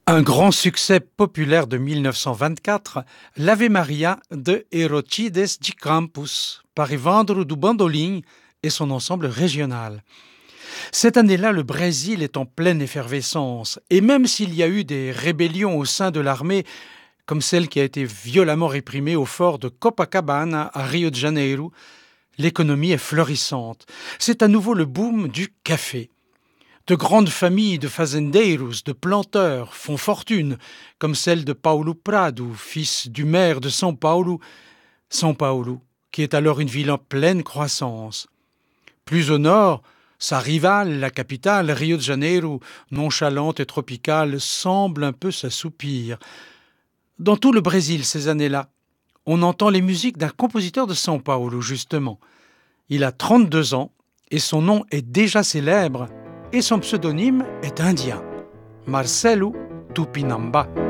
Un grand succès populaire de 1924, l'Ave Maria de Herochides de Campos, par Evandro do Bandolim et son ensemble régional. Cette année-là, le Brésil est en pleine effervescence, et même s'il y a eu des rébellions au sein de l'armée, comme celle qui a été violemment réprimée au fort de Copacabana à Rio de Janeiro, l'économie est florissante. C'est à nouveau le boom du café. De grandes familles de fazendeiros, de planteurs, font fortune, comme celle de Paulo Prado, fils du maire de São Paulo, qui est alors une ville en pleine croissance. Plus au nord, sa rivale, la capitale, Rio de Janeiro, nonchalante et tropicale, semble un peu s'assoupir. Dans tout le Brésil ces années-là, on entend les musiques d'un compositeur de São Paulo, justement. Il a 32 ans et son nom est déjà célèbre, et son pseudonyme est indien, Marcelo Tupinamba.